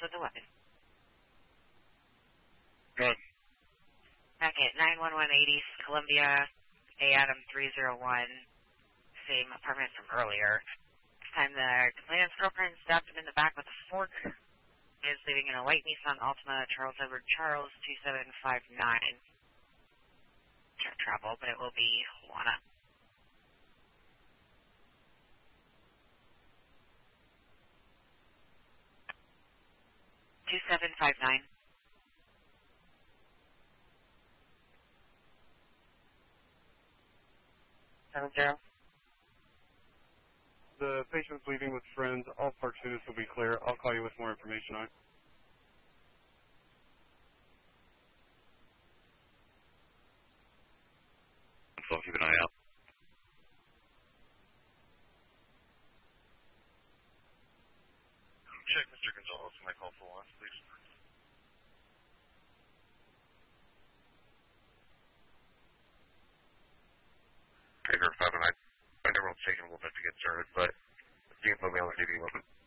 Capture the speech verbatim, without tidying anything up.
with the weapon. Good. Back at nine one one eight East Columbia, A Adam three oh one, same apartment from earlier. This time the complainant's girlfriend stabbed him in the back with a fork. He is leaving in a white Nissan Altima, Charles Edward Charles two seven five nine. Check travel, but it will be Juana. two seven five nine. seven zero. The patient's leaving with friends. All park students will be clear. I'll call you with more information on it. So keep an eye out. Check Mister Gonzalez. My call for one, please. Okay, five and nine. I never will take a little bit to get started, but you can put me on the D V weapon.